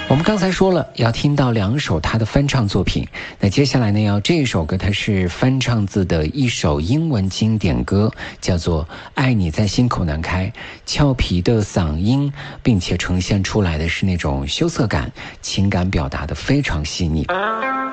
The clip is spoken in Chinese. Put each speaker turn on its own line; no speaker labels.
我们刚才说了要听到2首他的翻唱作品，那接下来呢这一首歌它是翻唱自的一首英文经典歌，叫做《爱你在心口难开》，俏皮的嗓音，并且呈现出来的是那种羞涩感，情感表达的非常细腻。